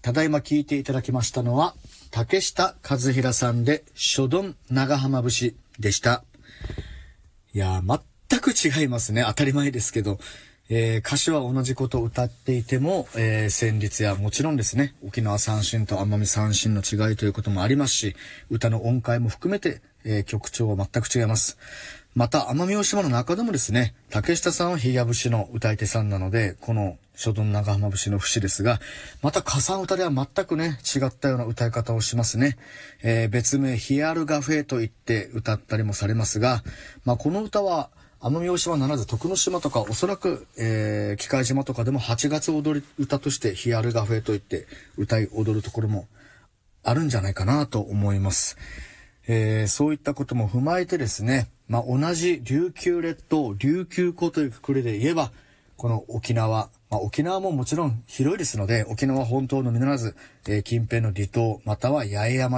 ただいま聴いていただきましたのは竹下和平さんで初丼長浜節でした。いやー、全く違いますね。当たり前ですけど、歌詞は同じことを歌っていても、旋律やもちろんですね、沖縄三線と奄美三線の違いということもありますし、歌の音階も含めて、曲調は全く違います。また奄美大島の中でもですね、竹下さんは平野節の歌い手さんなので、この初丼長浜節の節ですが、また歌賛歌では全くね、違ったような歌い方をしますね。別名ヒアルガフェと言って歌ったりもされますが、この歌は奄美大島ならず徳之島とかおそらく、喜界島とかでも8月踊り歌としてヒアルガフェと言って歌い踊るところもあるんじゃないかなと思います。そういったことも踏まえてですね、同じ琉球列島、琉球湖というくくりで言えば、この沖縄、沖縄ももちろん広いですので、沖縄本島のみならず、近辺の離島、または八重山